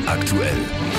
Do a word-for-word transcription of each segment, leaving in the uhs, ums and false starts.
aktuell.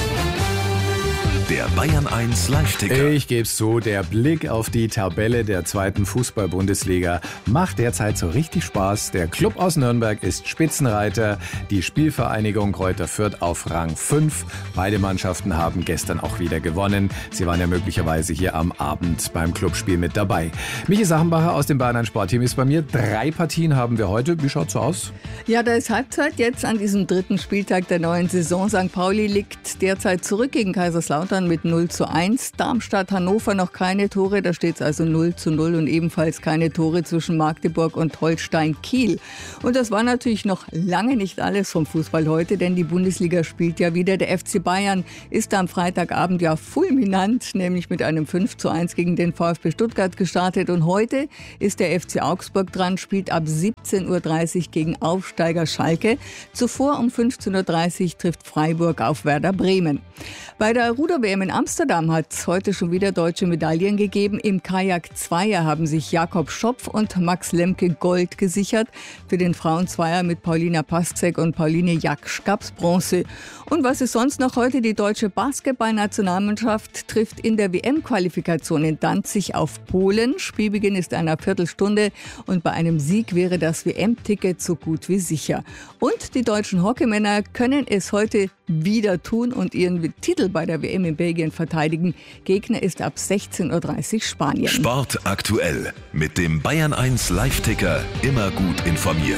Der Bayern eins Live-Ticker. Ich geb's zu, der Blick auf die Tabelle der zweiten Fußball-Bundesliga macht derzeit so richtig Spaß. Der Club aus Nürnberg ist Spitzenreiter, die Spielvereinigung Greuther Fürth auf Rang fünf. Beide Mannschaften haben gestern auch wieder gewonnen. Sie waren ja möglicherweise hier am Abend beim Clubspiel mit dabei. Michi Sachenbacher aus dem Bayern eins Sportteam ist bei mir. Drei Partien haben wir heute. Wie schaut's so aus? Ja, da ist Halbzeit jetzt an diesem dritten Spieltag der neuen Saison. Sankt Pauli liegt derzeit zurück gegen Kaiserslautern mit null zu eins. Darmstadt, Hannover noch keine Tore, da steht es also null zu null und ebenfalls keine Tore zwischen Magdeburg und Holstein Kiel. Und das war natürlich noch lange nicht alles vom Fußball heute, denn die Bundesliga spielt ja wieder. Der F C Bayern ist am Freitagabend ja fulminant, nämlich mit einem fünf zu eins gegen den VfB Stuttgart gestartet. Und heute ist der F C Augsburg dran, spielt ab siebzehn Uhr dreißig gegen Aufsteiger Schalke. Zuvor um fünfzehn Uhr dreißig trifft Freiburg auf Werder Bremen. Bei der Ruder-W M in Amsterdam hat es heute schon wieder deutsche Medaillen gegeben. Im Kajak-Zweier haben sich Jakob Schopf und Max Lemke Gold gesichert. Für den Frauenzweier mit Paulina Paszek und Pauline Jaksch gab's Bronze. Und was ist sonst noch heute? Die deutsche Basketballnationalmannschaft trifft in der W M-Qualifikation in Danzig auf Polen. Spielbeginn ist in einer Viertelstunde und bei einem Sieg wäre das W M-Ticket so gut wie sicher. Und die deutschen Hockeymänner können es heute wieder tun und ihren Titel bei der W M in Belgien verteidigen. Gegner ist ab sechzehn Uhr dreißig Spanien. Sport aktuell mit dem Bayern eins Live-Ticker. Immer gut informiert.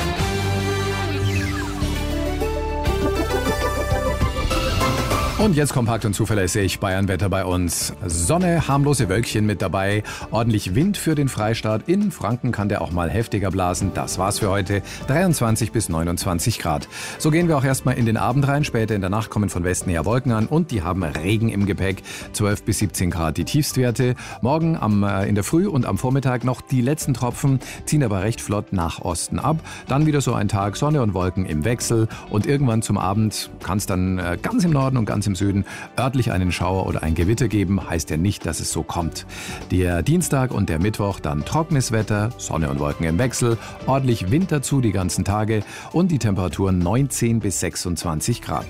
Und jetzt kompakt und zuverlässig Bayernwetter bei uns. Sonne, harmlose Wölkchen mit dabei, ordentlich Wind für den Freistaat. In Franken kann der auch mal heftiger blasen. Das war's für heute. dreiundzwanzig bis neunundzwanzig Grad. So gehen wir auch erstmal in den Abend rein. Später in der Nacht kommen von Westen her Wolken an und die haben Regen im Gepäck. zwölf bis siebzehn Grad die Tiefstwerte. Morgen am, äh, in der Früh und am Vormittag noch die letzten Tropfen, ziehen aber recht flott nach Osten ab. Dann wieder so ein Tag Sonne und Wolken im Wechsel und irgendwann zum Abend kann es dann äh, ganz im Norden und ganz im Süden örtlich einen Schauer oder ein Gewitter geben, heißt ja nicht, dass es so kommt. Der Dienstag und der Mittwoch dann trockenes Wetter, Sonne und Wolken im Wechsel, ordentlich Wind dazu die ganzen Tage und die Temperaturen neunzehn bis sechsundzwanzig Grad.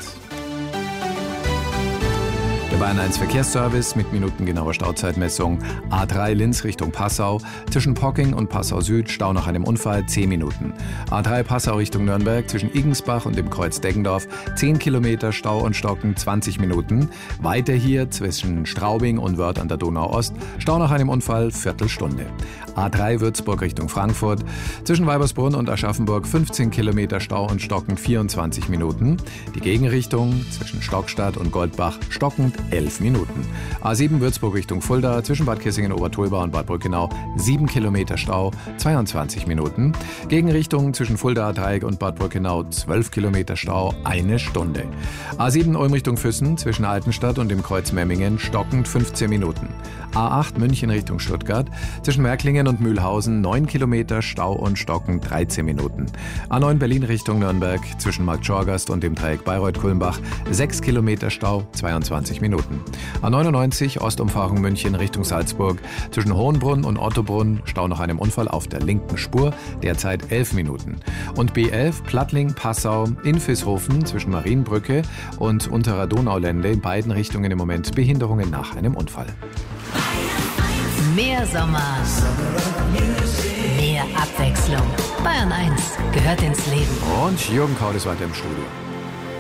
Der Bayern eins Verkehrsservice mit minutengenauer Stauzeitmessung. A drei Linz Richtung Passau. Zwischen Pocking und Passau Süd Stau nach einem Unfall zehn Minuten. A drei Passau Richtung Nürnberg zwischen Igensbach und dem Kreuz Deggendorf zehn Kilometer Stau und Stocken zwanzig Minuten. Weiter hier zwischen Straubing und Wörth an der Donau Ost Stau nach einem Unfall Viertelstunde. A drei Würzburg Richtung Frankfurt. Zwischen Weibersbrunn und Aschaffenburg fünfzehn Kilometer Stau und Stocken vierundzwanzig Minuten. Die Gegenrichtung zwischen Stockstadt und Goldbach stockend elf Minuten. A sieben Würzburg Richtung Fulda zwischen Bad Kissingen, Obertolba und Bad Brückenau sieben Kilometer Stau, zweiundzwanzig Minuten. Gegenrichtung zwischen Fulda Dreieck und Bad Brückenau zwölf Kilometer Stau, eine Stunde. A sieben Ulm Richtung Füssen zwischen Altenstadt und dem Kreuz Memmingen stockend fünfzehn Minuten. A acht München Richtung Stuttgart zwischen Märklingen und Mühlhausen neun Kilometer Stau und stockend dreizehn Minuten. A neun Berlin Richtung Nürnberg zwischen Marktschorgast und dem Dreieck Bayreuth-Kulmbach sechs Kilometer Stau, zweiundzwanzig Minuten. A neunundneunzig Ostumfahrung München Richtung Salzburg zwischen Hohenbrunn und Ottobrunn Stau nach einem Unfall auf der linken Spur, derzeit elf Minuten. Und B elf Plattling Passau in Vilshofen zwischen Marienbrücke und Unterer Donaulände in beiden Richtungen im Moment Behinderungen nach einem Unfall. Mehr Sommer, mehr Abwechslung. Bayern eins gehört ins Leben. Und Jürgen Kaud ist weiter im Studio.